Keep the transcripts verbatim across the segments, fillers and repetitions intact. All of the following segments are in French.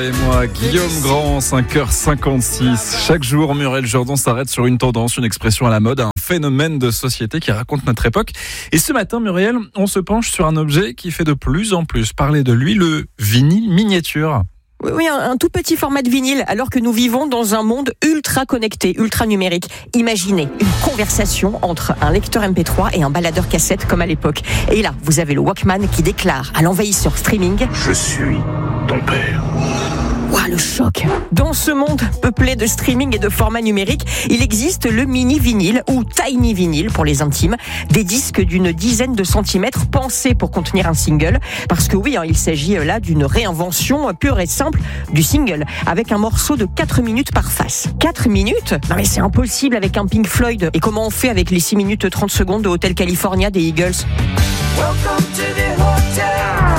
et moi, Guillaume Grand, cinq heures cinquante-six. Chaque jour, Muriel Jourdan s'arrête sur une tendance, une expression à la mode, un phénomène de société qui raconte notre époque. Et ce matin, Muriel, on se penche sur un objet qui fait de plus en plus parler de lui, le vinyle miniature. Oui, oui, un, un tout petit format de vinyle, alors que nous vivons dans un monde ultra connecté, ultra numérique. Imaginez une conversation entre un lecteur M P trois et un baladeur cassette comme à l'époque. Et là, vous avez le Walkman qui déclare à l'envahisseur streaming « Je suis ton père ». Ouah, le choc. Dans ce monde peuplé de streaming et de formats numériques, il existe le mini vinyle ou tiny vinyle pour les intimes, des disques d'une dizaine de centimètres pensés pour contenir un single. Parce que oui, hein, il s'agit là d'une réinvention pure et simple du single, avec un morceau de quatre minutes par face. quatre minutes ? Non mais c'est impossible avec un Pink Floyd. Et comment on fait avec les six minutes trente secondes de Hotel California des Eagles ? Welcome to the hotel.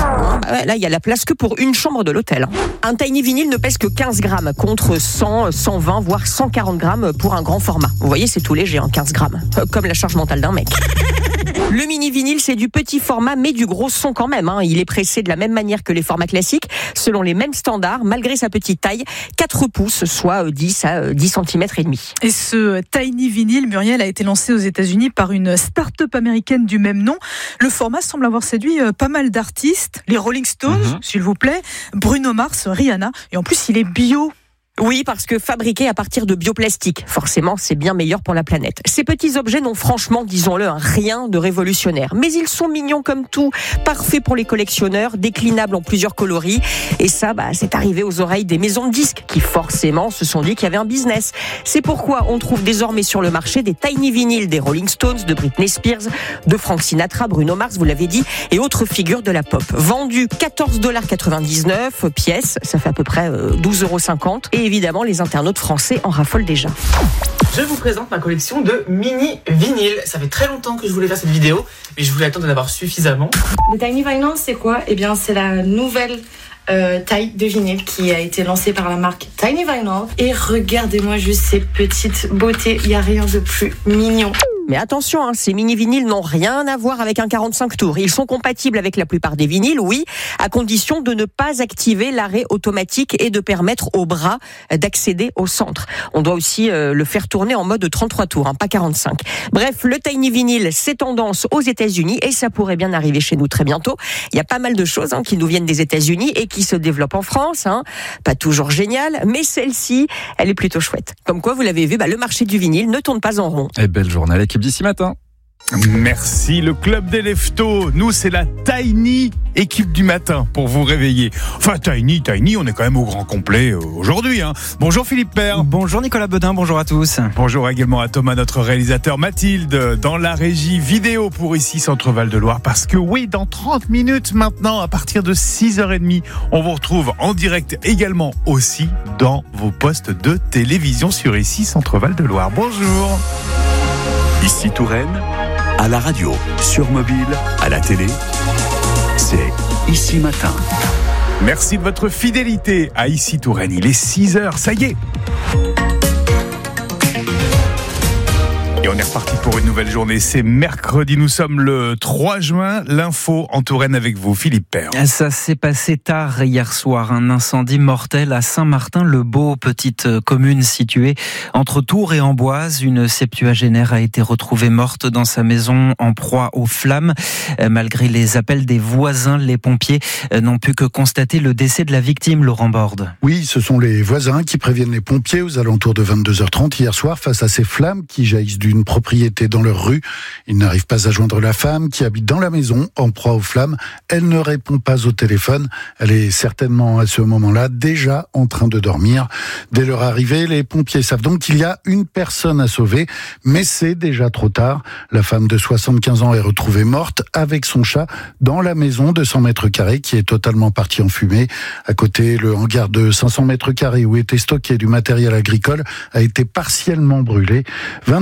Là, il y a la place que pour une chambre de l'hôtel. Un tiny vinyle ne pèse que quinze grammes contre cent, cent vingt, voire cent quarante grammes pour un grand format. Vous voyez, c'est tout léger, hein, quinze grammes. Comme la charge mentale d'un mec. Le mini vinyle, c'est du petit format, mais du gros son quand même. Hein. Il est pressé de la même manière que les formats classiques, selon les mêmes standards, malgré sa petite taille, quatre pouces, soit dix à dix centimètres et demi. Et ce tiny vinyle, Muriel, a été lancé aux États-Unis par une start-up américaine du même nom. Le format semble avoir séduit pas mal d'artistes, les Rolling Stones, mmh. s'il vous plaît, Bruno Mars, Rihanna, et en plus il est bio. Oui, parce que fabriqué à partir de bioplastique, forcément, c'est bien meilleur pour la planète. Ces petits objets n'ont franchement, disons-le, rien de révolutionnaire. Mais ils sont mignons comme tout, parfaits pour les collectionneurs, déclinables en plusieurs coloris. Et ça, bah, c'est arrivé aux oreilles des maisons de disques qui, forcément, se sont dit qu'il y avait un business. C'est pourquoi on trouve désormais sur le marché des tiny vinyles des Rolling Stones, de Britney Spears, de Frank Sinatra, Bruno Mars, vous l'avez dit, et autres figures de la pop. Vendus quatorze dollars quatre-vingt-dix-neuf pièces, ça fait à peu près douze euros cinquante. Et évidemment, les internautes français en raffolent déjà. Je vous présente ma collection de mini vinyles. Ça fait très longtemps que je voulais faire cette vidéo, mais je voulais attendre d'en avoir suffisamment. Le Tiny Vinyl, c'est quoi ? Eh bien, c'est la nouvelle euh, taille de vinyle qui a été lancée par la marque Tiny Vinyl. Et regardez-moi juste ces petites beautés. Il n'y a rien de plus mignon. Mais attention, hein, ces mini-vinyles n'ont rien à voir avec un quarante-cinq tours. Ils sont compatibles avec la plupart des vinyles, oui, à condition de ne pas activer l'arrêt automatique et de permettre au bras d'accéder au centre. On doit aussi euh, le faire tourner en mode trente-trois tours, hein, pas quarante-cinq. Bref, le tiny vinyle, c'est tendance aux États-Unis et ça pourrait bien arriver chez nous très bientôt. Il y a pas mal de choses hein, qui nous viennent des États-Unis et qui se développent en France. Hein. Pas toujours génial, mais celle-ci, elle est plutôt chouette. Comme quoi, vous l'avez vu, bah, le marché du vinyle ne tourne pas en rond. Et belle journée à l'équipe d'ici matin. Merci, le club des leftos. Nous, c'est la Tiny équipe du matin pour vous réveiller. Enfin, Tiny, Tiny, on est quand même au grand complet aujourd'hui. Hein. Bonjour Philippe Père. Bonjour Nicolas Bedin, bonjour à tous. Bonjour également à Thomas, notre réalisateur, Mathilde, dans la régie vidéo pour ici Centre-Val de Loire. Parce que oui, dans trente minutes maintenant, à partir de six heures trente, on vous retrouve en direct également aussi dans vos postes de télévision sur ici Centre-Val de Loire. Bonjour. Ici Touraine, à la radio, sur mobile, à la télé, c'est Ici Matin. Merci de votre fidélité à Ici Touraine. Il est six heures, ça y est. Et on est reparti pour une nouvelle journée. C'est mercredi, nous sommes le trois juin. L'info en Touraine avec vous, Philippe Père. Ça s'est passé tard hier soir. Un incendie mortel à Saint-Martin-le-Beau, petite commune située entre Tours et Amboise. Une septuagénaire a été retrouvée morte dans sa maison en proie aux flammes. Malgré les appels des voisins, les pompiers n'ont pu que constater le décès de la victime, Laurent Borde. Oui, ce sont les voisins qui préviennent les pompiers aux alentours de vingt-deux heures trente hier soir face à ces flammes qui jaillissent du une propriété dans leur rue. Ils n'arrivent pas à joindre la femme qui habite dans la maison en proie aux flammes. Elle ne répond pas au téléphone. Elle est certainement à ce moment-là déjà en train de dormir. Dès leur arrivée, les pompiers savent donc qu'il y a une personne à sauver, mais c'est déjà trop tard. La femme de soixante-quinze ans est retrouvée morte avec son chat dans la maison de cent mètres carrés qui est totalement partie en fumée. À côté, le hangar de cinq cents mètres carrés où était stocké du matériel agricole a été partiellement brûlé. vingt-six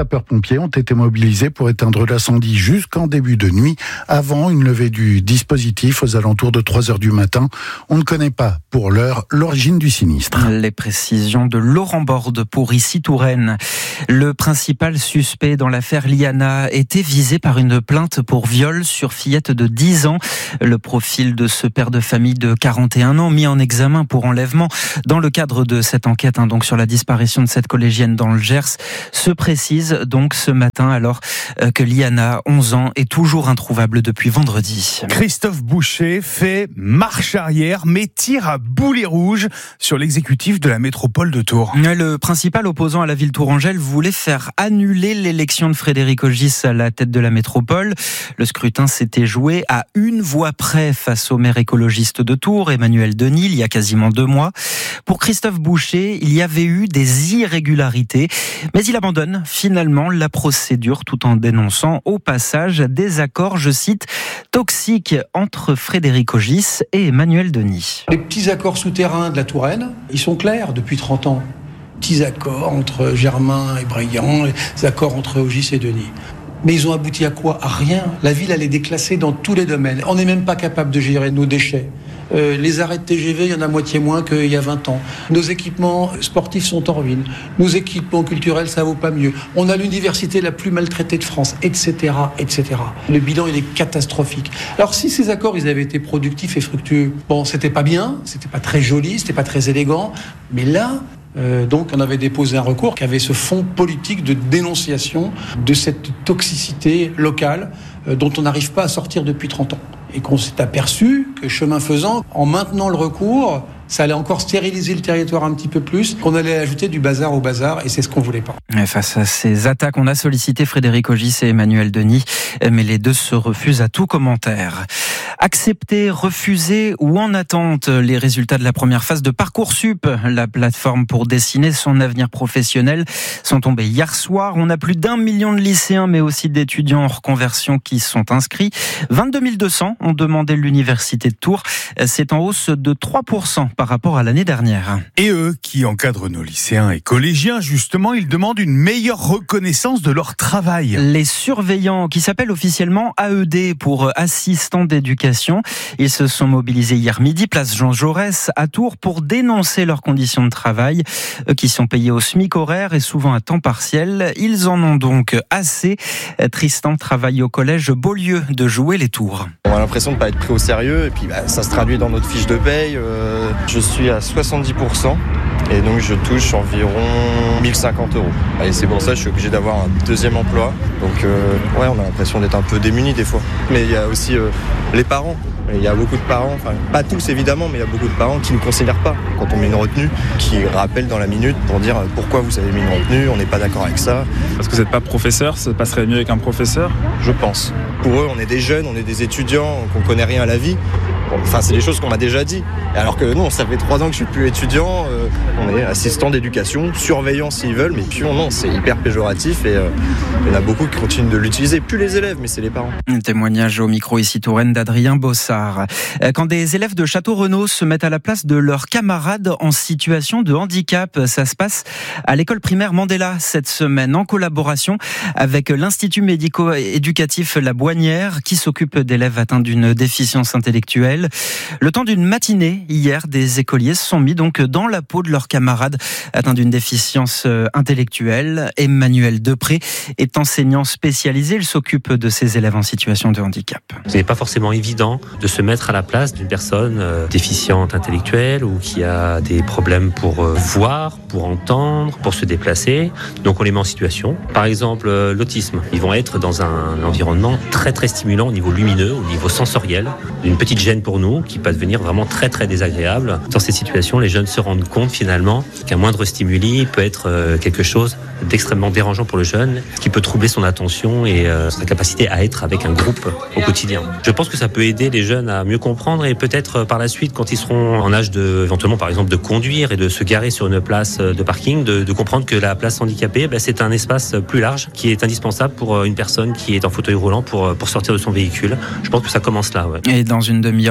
sapeurs-pompiers ont été mobilisés pour éteindre l'incendie jusqu'en début de nuit, avant une levée du dispositif aux alentours de trois heures du matin. On ne connaît pas, pour l'heure, l'origine du sinistre. Les précisions de Laurent Borde pour Ici Touraine. Le principal suspect dans l'affaire Liana était visé par une plainte pour viol sur fillette de dix ans. Le profil de ce père de famille de quarante et un ans mis en examen pour enlèvement dans le cadre de cette enquête hein, donc sur la disparition de cette collégienne dans le Gers se précise donc ce matin alors euh, que Liana, onze ans, est toujours introuvable depuis vendredi. Christophe Boucher fait marche arrière mais tire à boulet rouge sur l'exécutif de la métropole de Tours. Le principal opposant à la ville tourangelle voulait faire annuler l'élection de Frédéric Ogis à la tête de la métropole. Le scrutin s'était joué à une voix près face au maire écologiste de Tours, Emmanuel Denis, il y a quasiment deux mois. Pour Christophe Boucher, il y avait eu des irrégularités, mais il abandonne finalement la procédure tout en dénonçant au passage des accords, je cite, toxiques entre Frédéric Ogis et Emmanuel Denis. Les petits accords souterrains de la Touraine, ils sont clairs depuis trente ans. Petits accords entre Germain et Briand, les accords entre Ogis et Denis. Mais ils ont abouti à quoi ? À rien. La ville, elle est déclassée dans tous les domaines. On n'est même pas capable de gérer nos déchets. Euh, les arrêts de T G V, il y en a moitié moins qu'il y a vingt ans. Nos équipements sportifs sont en ruine. Nos équipements culturels, ça vaut pas mieux. On a l'université la plus maltraitée de France, et cetera, et cetera. Le bilan, il est catastrophique. Alors, si ces accords, ils avaient été productifs et fructueux, bon, c'était pas bien, c'était pas très joli, c'était pas très élégant, mais là, Euh, donc on avait déposé un recours qui avait ce fond politique de dénonciation de cette toxicité locale euh, dont on n'arrive pas à sortir depuis trente ans. Et qu'on s'est aperçu que chemin faisant, en maintenant le recours, ça allait encore stériliser le territoire un petit peu plus, qu'on allait ajouter du bazar au bazar, et c'est ce qu'on voulait pas. Et face à ces attaques, on a sollicité Frédéric Ogis et Emmanuel Denis, mais les deux se refusent à tout commentaire. Accepter, refuser ou en attente, les résultats de la première phase de Parcoursup, la plateforme pour dessiner son avenir professionnel, sont tombés hier soir. On a plus d'un million de lycéens, mais aussi d'étudiants en reconversion qui sont inscrits. vingt-deux mille deux cents ont demandé l'université de Tours. C'est en hausse de trois pour cent par rapport à l'année dernière. Et eux, qui encadrent nos lycéens et collégiens, justement, ils demandent une meilleure reconnaissance de leur travail. Les surveillants, qui s'appellent officiellement A E D pour assistants d'éducation, ils se sont mobilisés hier midi, place Jean Jaurès, à Tours, pour dénoncer leurs conditions de travail, eux qui sont payés au SMIC horaire et souvent à temps partiel. Ils en ont donc assez. Tristan travaille au collège Beaulieu de Jouer les Tours. On a l'impression de ne pas être pris au sérieux et puis bah, ça se traduit dans notre fiche de paye. Euh, je suis à soixante-dix pour cent et donc je touche environ mille cinquante euros. Et c'est pour ça que je suis obligé d'avoir un deuxième emploi. Donc euh, ouais, on a l'impression d'être un peu démunis des fois. Mais il y a aussi euh, les parents. Il y a beaucoup de parents, enfin pas tous évidemment, mais il y a beaucoup de parents qui ne considèrent pas quand on met une retenue, qui rappellent dans la minute pour dire pourquoi vous avez mis une retenue, on n'est pas d'accord avec ça. Parce que vous n'êtes pas professeur, ça passerait mieux avec un professeur ? Je pense. Pour eux, on est des jeunes, on est des étudiants, qu'on connaît rien à la vie. Bon, enfin, c'est des choses qu'on m'a déjà dit. Alors que non, ça fait trois ans que je suis plus étudiant, euh, on est assistant d'éducation, surveillant s'ils veulent, mais puis non, c'est hyper péjoratif et euh, il y en a beaucoup qui continuent de l'utiliser. Plus les élèves, mais c'est les parents. Un témoignage au micro ici Touraine d'Adrien Bossard. Quand des élèves de Château-Renaud se mettent à la place de leurs camarades en situation de handicap, ça se passe à l'école primaire Mandela cette semaine, en collaboration avec l'Institut médico-éducatif La Boignière, qui s'occupe d'élèves atteints d'une déficience intellectuelle. Le temps d'une matinée, hier, des écoliers se sont mis donc dans la peau de leurs camarades atteints d'une déficience intellectuelle. Emmanuel Depré est enseignant spécialisé, il s'occupe de ces élèves en situation de handicap. Ce n'est pas forcément évident de se mettre à la place d'une personne euh, déficiente intellectuelle ou qui a des problèmes pour euh, voir, pour entendre, pour se déplacer. Donc on les met en situation. Par exemple, euh, l'autisme. Ils vont être dans un environnement très très stimulant au niveau lumineux, au niveau sensoriel. Une petite gêne pour nous qui peut devenir vraiment très très désagréable. Dans ces situations, les jeunes se rendent compte finalement qu'un moindre stimuli peut être euh, quelque chose d'extrêmement dérangeant pour le jeune, qui peut troubler son attention et euh, sa capacité à être avec un groupe au quotidien. Je pense que ça peut aider les jeunes à mieux comprendre et peut-être par la suite, quand ils seront en âge de, éventuellement par exemple, de conduire et de se garer sur une place de parking, de, de comprendre que la place handicapée, ben, c'est un espace plus large qui est indispensable pour une personne qui est en fauteuil roulant pour, pour sortir de son véhicule. Je pense que ça commence là. Ouais. Et dans une demi-heure,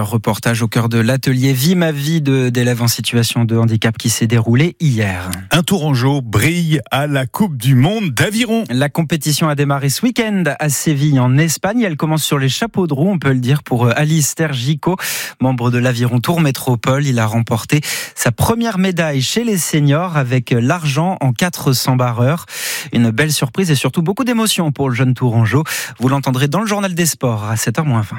Plusieurs reportages au cœur de l'atelier Vie ma vie de, d'élèves en situation de handicap qui s'est déroulé hier. Un Tourangeau brille à la Coupe du Monde d'aviron. La compétition a démarré ce week-end à Séville en Espagne. Elle commence sur les chapeaux de roue, on peut le dire, pour Alistair Gico, membre de l'Aviron Tour Métropole. Il a remporté sa première médaille chez les seniors avec l'argent en quatre cents barreurs. Une belle surprise et surtout beaucoup d'émotions pour le jeune Tourangeau. Vous l'entendrez dans le journal des sports à sept heures moins vingt.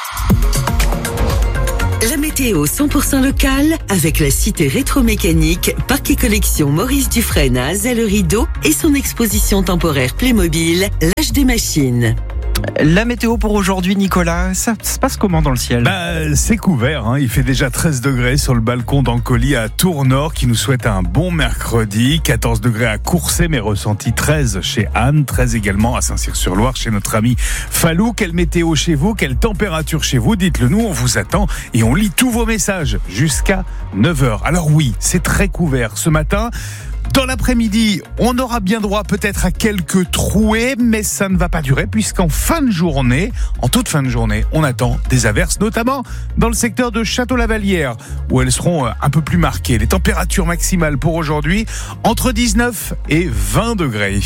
La météo cent pour cent locale avec la cité rétro-mécanique Parc et Collection Maurice Dufresne à Azay-le-Rideau et son exposition temporaire Playmobil, l'âge des machines. La météo pour aujourd'hui, Nicolas, ça se passe comment dans le ciel ? Bah, c'est couvert, hein. Il fait déjà treize degrés sur le balcon d'Ancoli à Tours-Nord qui nous souhaite un bon mercredi. quatorze degrés à Courcey, mais ressenti treize chez Anne, treize également à Saint-Cyr-sur-Loire chez notre ami Falou. Quelle météo chez vous ? Quelle température chez vous ? Dites-le nous, on vous attend et on lit tous vos messages jusqu'à neuf heures. Alors oui, c'est très couvert ce matin. Dans l'après-midi, on aura bien droit peut-être à quelques trouées, mais ça ne va pas durer puisqu'en fin de journée, en toute fin de journée, on attend des averses, notamment dans le secteur de Château-Lavallière, où elles seront un peu plus marquées. Les températures maximales pour aujourd'hui, entre dix-neuf et vingt degrés.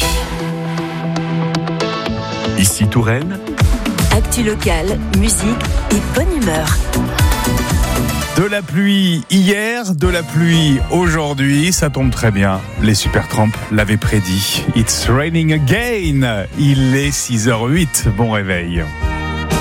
Ici Touraine. Actu locale, musique et bonne humeur. De la pluie hier, de la pluie aujourd'hui, ça tombe très bien. Les Supertramp l'avaient prédit. It's raining again. Il est six heures huit. Bon réveil.